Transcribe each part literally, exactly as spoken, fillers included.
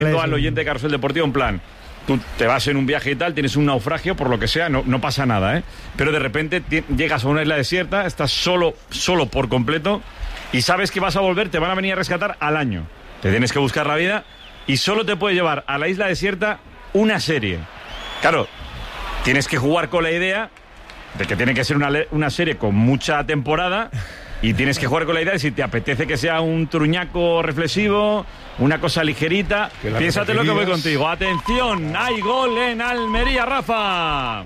al oyente de Carrusel Deportivo en plan, tú te vas en un viaje y tal, tienes un naufragio, por lo que sea, no, no pasa nada, ¿eh? Pero de repente t- llegas a una isla desierta, estás solo, solo por completo y sabes que vas a volver, te van a venir a rescatar al año. Te tienes que buscar la vida y solo te puede llevar a la isla desierta una serie. Claro, tienes que jugar con la idea de que tiene que ser una, le- una serie con mucha temporada. Y tienes que jugar con la idea de si te apetece que sea un truñaco reflexivo, una cosa ligerita. Piénsate lo que voy contigo. Atención, hay gol en Almería, Rafa.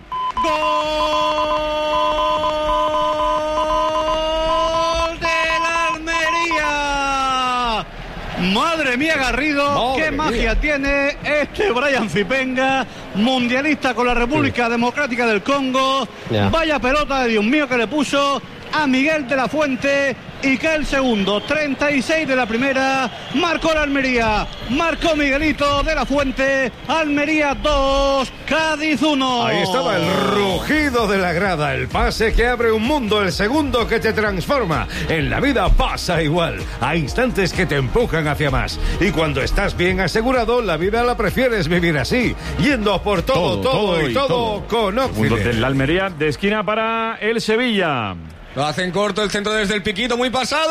¡Gol del Almería! Madre mía, Garrido, Madre qué mía. magia tiene este Brian Zipenga, mundialista con la República sí. Democrática del Congo. Yeah. Vaya pelota de Dios mío que le puso a Miguel de la Fuente, y que el segundo, treinta y seis de la primera, marcó la Almería, marcó Miguelito de la Fuente. Almería dos, Cádiz uno. Ahí estaba el rugido de la grada, el pase que abre un mundo, el segundo que te transforma. En la vida pasa igual, hay instantes que te empujan hacia más, y cuando estás bien asegurado, la vida la prefieres vivir así, yendo por todo, todo, todo, todo y todo, todo. Con Occidente. Del Almería, de esquina para el Sevilla. Lo hacen corto el centro desde el piquito, muy pasado.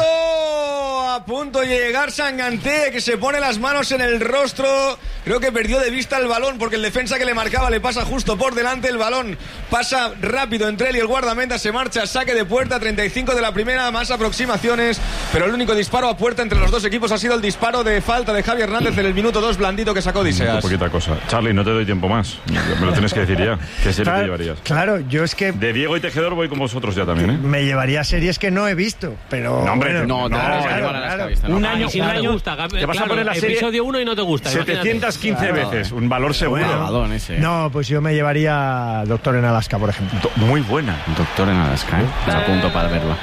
A punto de llegar Sanganté, que se pone las manos en el rostro. Creo que perdió de vista el balón porque el defensa que le marcaba le pasa justo por delante. El balón pasa rápido entre él y el guardameta. Se marcha, saque de puerta, treinta y cinco de la primera, más aproximaciones. Pero el único disparo a puerta entre los dos equipos ha sido el disparo de falta de Javi Hernández en el minuto dos, blandito, que sacó Odiseas. Poquita cosa. Charlie, no te doy tiempo más. Me lo tienes que decir ya. ¿Qué serie claro, te llevarías? Claro, yo es que... De Diego y Tejedor voy con vosotros ya también, ¿eh? Me llevaría series que no he visto, pero... No, hombre, bueno, no, no, claro, claro, claro, claro. Visto, ¿no? Un año, si un no año te gusta, te vas a poner la serie episodio uno y no te gusta. setecientas quince claro. veces, un valor seguro. Bueno, ese. No, pues yo me llevaría Doctor en Alaska, por ejemplo. Do- muy buena. Doctor en Alaska, ¿eh? Me apunto para verla.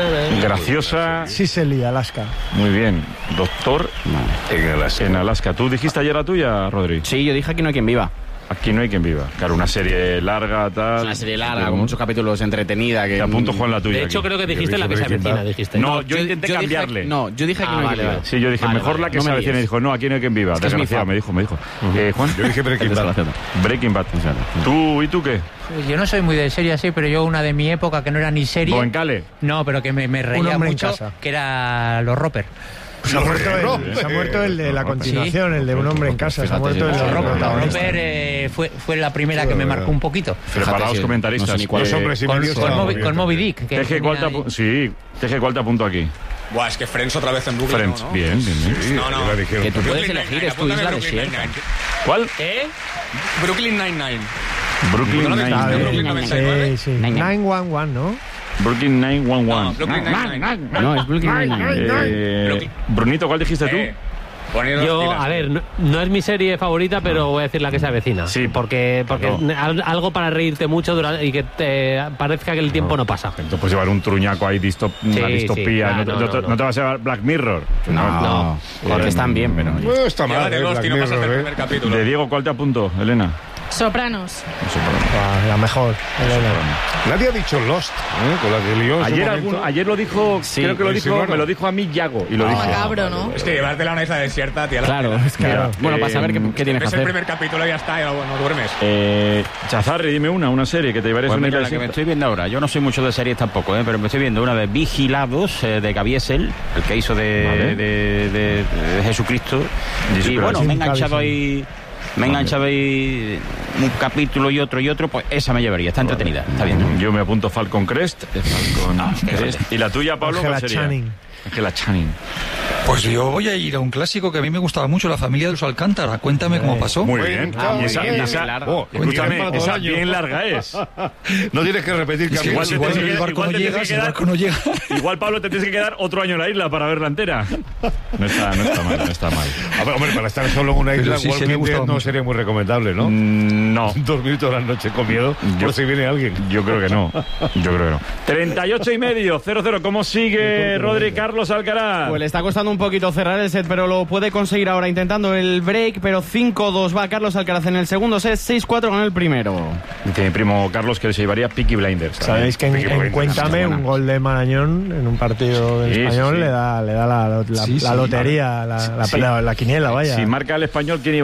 Graciosa. Sicily, Alaska. Muy bien. Doctor en Alaska. En Alaska. ¿Tú dijiste ayer la tuya, Rodri? Sí, yo dije Aquí no hay quien viva. Aquí no hay quien viva. Claro, una serie larga, tal. Es una serie larga, con muchos capítulos, entretenida. Que... Te apunto, Juan, la tuya. De hecho, aquí. creo que dijiste la que se avecina, dijiste. No, yo, yo intenté yo cambiarle. Dije, no, yo dije Aquí ah, no hay vale, quien vale. viva. Sí, yo dije vale, mejor vale, la que no se me avecina. Y dijo, no, aquí no hay quien viva. Es que es mi Desgraciado, fan. me dijo, me dijo. Uh-huh. eh, Juan. Yo dije Breaking Bad. Breaking Bad. ¿Tú y tú qué? Yo no soy muy de serie así, pero yo una de mi época que no era ni serie. Goenkale. No, pero que me, me reía mucho, que era Los Roper. Se ha, muerto el, se ha muerto el de la continuación, sí. El de Un hombre en casa. Se ha muerto el de Los Roper. Los Roper eh, fue, fue la primera sí, que me marcó un poquito. Preparados comentaristas. No sé Los hombres y con, medios. Con, Moby, con Moby Dick. Que Teje, ¿cuál te apu- sí, Teje, ¿cuál te apunto aquí? Buah, es que Friends otra vez en Brooklyn. Friends, ¿no? bien, bien, bien. Sí, no, no. Que tú puedes elegir, es tu isla desierta. ¿Cuál? ¿Eh? Brooklyn Nine-Nine. Brooklyn ¿No lo Nine-Nine. viste? Brooklyn noventa y nueve. Sí, sí. nueve once once, ¿no? Brooklyn nine one one. No, Brooklyn Nine-Nine. No, es Brooklyn Nine-Nine. Eh, Brunito, ¿cuál dijiste tú? Eh, poniendo Yo, las pilas. a ver, no, no es mi serie favorita, pero voy a decir la que se avecina. Sí, porque porque no. al- algo para reírte mucho durante, y que te parezca que el tiempo no, no pasa. Entonces puedes llevar un truñaco ahí, distop, Sí, una distopía. sí, no, ah, te- no, no, no, te- no. no te vas a llevar Black Mirror. No, No. porque están bien, pero... No está mal. Llévate eh, Lost Black y no pasas Mirror, del eh. primer capítulo. De Diego, ¿cuál te apunto, Elena? Sopranos. Ah, la mejor. Nadie ha dicho Lost, ¿eh? Con la que lió en su Ayer, momento. algún- ayer lo dijo, Sí, creo que lo sí, dijo, bueno. me lo dijo a mí Yago. Y lo dije. Macabro, ¿no? Es que llevártela a una isla desierta, tía. Claro, es que... Mira, bueno, eh, para saber qué, qué tienes que Ves el hacer. primer capítulo y ya está, y no, no duermes. Eh, Chazarri, dime una, una serie que te llevarías Pues una mira, isla la que me desierta. estoy viendo ahora, yo no soy mucho de series tampoco, ¿eh? Pero me estoy viendo una de Vigilados, eh, de Gaviesel, el que hizo de, Vale. de, de- de Jesucristo. Jesucristo. Y bueno, me he enganchado Gaviesel. ahí, me he enganchado ahí un capítulo y otro y otro, pues esa me llevaría, está entretenida, está bien. Yo me apunto Falcon Crest. Falcon Crest. ¿Y la tuya, Pablo? Ángela ¿Cuál sería? Channing. Ángela Channing. Pues yo voy a ir a un clásico que a mí me gustaba mucho, La familia de los Alcántara. Cuéntame cómo pasó. Muy bien. Ah, y esa, muy bien. y esa- Larga. Oh, escúchame, buen esa año. bien larga es. No tienes que repetir Es que capítulos. igual igual, te tienes el que- barco igual no te llega, tienes si que el dar- barco no llega. Igual, Pablo, te tienes que quedar otro año en la isla para verla entera. No está, no está mal, no está mal. A ver, hombre, para estar solo en una isla, Pero sí, sí, Walking me gustaba Dead no mucho. sería muy recomendable, ¿no? Mm, no, Dormir toda la noche con miedo Yo- por si viene alguien. yo creo que no. Yo creo que no. treinta y ocho y medio, cero cero. ¿Cómo sigue Rodri Carlos Alcaraz? Pues le está costando un un poquito cerrar el set, pero lo puede conseguir ahora intentando el break, pero cinco dos va Carlos Alcaraz en el segundo set, seis cuatro con el primero. Dice mi primo Carlos que le llevaría Peaky Blinders. Sabéis que en, Peaky en Blinders, Cuéntame, un gol de Marañón en un partido del Sí, Español sí, sí. le da, le da la, la, Sí, la sí, lotería, la, la, sí. la, la quiniela, vaya. Si marca el Español, ¿quién iba